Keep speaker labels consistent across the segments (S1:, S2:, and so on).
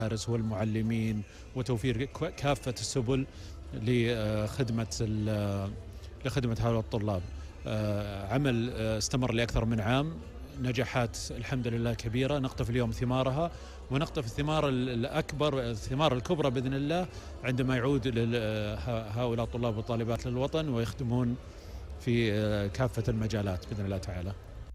S1: المدارس والمعلمين وتوفير كافة السبل لخدمة هؤلاء الطلاب. عمل استمر لأكثر من عام، نجاحات الحمد لله كبيرة نقطف اليوم ثمارها، ونقطف الثمار الأكبر، الثمار الكبرى بإذن الله عندما يعود هؤلاء الطلاب والطالبات للوطن ويخدمون في كافة المجالات بإذن الله تعالى.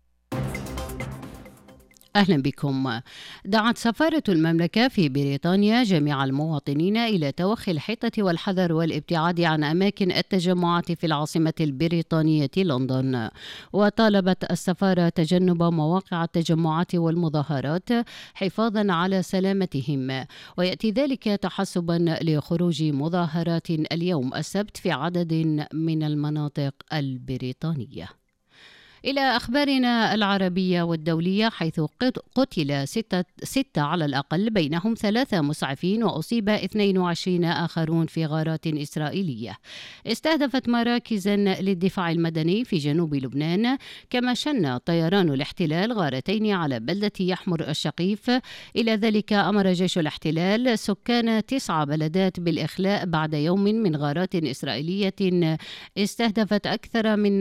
S2: أهلا بكم. دعت سفارة المملكة في بريطانيا جميع المواطنين إلى توخي الحيطة والحذر والابتعاد عن أماكن التجمعات في العاصمة البريطانية لندن، وطالبت السفارة تجنب مواقع التجمعات والمظاهرات حفاظا على سلامتهم، ويأتي ذلك تحسبا لخروج مظاهرات اليوم السبت في عدد من المناطق البريطانية. إلى أخبارنا العربية والدولية، حيث قتل ستة على الأقل، بينهم 3 مسعفين، وأصيب 22 آخرون في غارات إسرائيلية استهدفت مراكزا للدفاع المدني في جنوب لبنان. كما شن طيران الاحتلال غارتين على بلدة يحمر الشقيف. إلى ذلك أمر جيش الاحتلال سكان 9 بلدات بالإخلاء بعد يوم من غارات إسرائيلية استهدفت أكثر من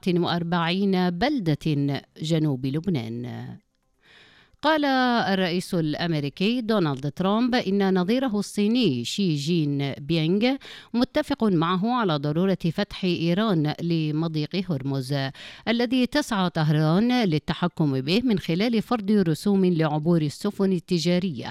S2: 44 بلدة جنوب لبنان. قال الرئيس الأمريكي دونالد ترامب إن نظيره الصيني شي جين بينغ متفق معه على ضرورة فتح إيران لمضيق هرمز الذي تسعى طهران للتحكم به من خلال فرض رسوم لعبور السفن التجارية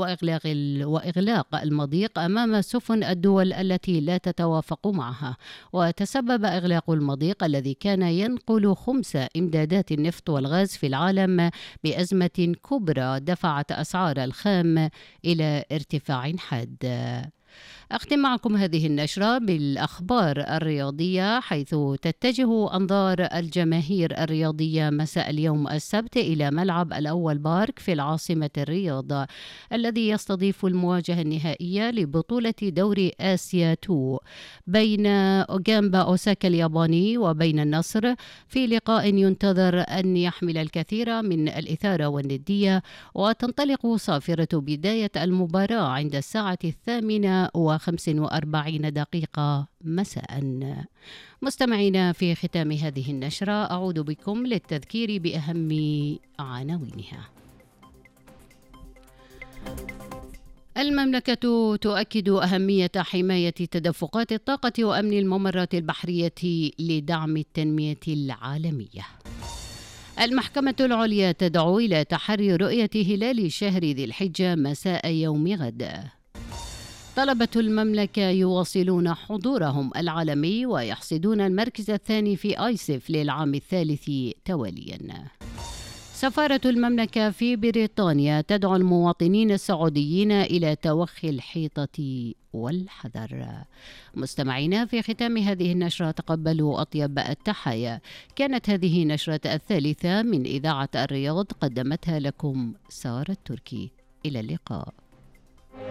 S2: وإغلاق المضيق أمام سفن الدول التي لا تتوافق معها. وتسبب إغلاق المضيق الذي كان ينقل 5 إمدادات النفط والغاز في العالم بأزمة كبرى دفعت أسعار الخام إلى ارتفاع حاد. أختم معكم هذه النشرة بالأخبار الرياضية، حيث تتجه أنظار الجماهير الرياضية مساء اليوم السبت إلى ملعب الأول بارك في العاصمة الرياض الذي يستضيف المواجهة النهائية لبطولة دوري آسيا 2 بين أوغامبا أوساكا الياباني وبين النصر، في لقاء ينتظر أن يحمل الكثير من الإثارة والندية. وتنطلق صافرة بداية المباراة عند الساعة 8:45 مساء. مستمعينا، في ختام هذه النشرة أعود بكم للتذكير بأهم عناوينها. المملكة تؤكد أهمية حماية تدفقات الطاقة وأمن الممرات البحرية لدعم التنمية العالمية. المحكمة العليا تدعو إلى تحري رؤية هلال شهر ذي الحجة مساء يوم غد. طلبة المملكة يواصلون حضورهم العالمي ويحصدون المركز الثاني في آيسف للعام الثالث تواليا. سفارة المملكة في بريطانيا تدعو المواطنين السعوديين إلى توخي الحيطة والحذر. مستمعينا، في ختام هذه النشرة تقبلوا أطيب التحايا. كانت هذه نشرة الثالثة من إذاعة الرياض، قدمتها لكم سارة التركي. إلى اللقاء.